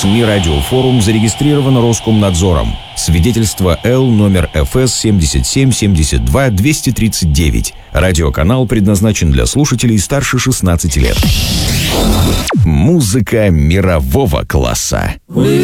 СМИ «Радиофорум» зарегистрирован Роскомнадзором. Свидетельство Л номер ФС 77-72-239. Радиоканал предназначен для слушателей старше 16 лет. Музыка мирового класса.